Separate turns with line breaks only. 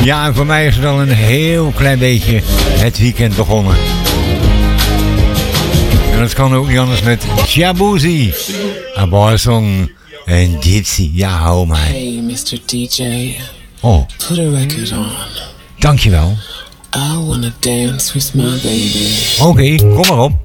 Ja, en voor mij is er al een heel klein beetje het weekend begonnen. En dat kan ook niet anders met Shabuzi, A Boy Song en Gypsy. Ja, hou mij.
Hey, Mr. DJ.
Oh.
Put a record on.
Dankjewel.
I wanna dance with my baby.
Oké, kom maar op.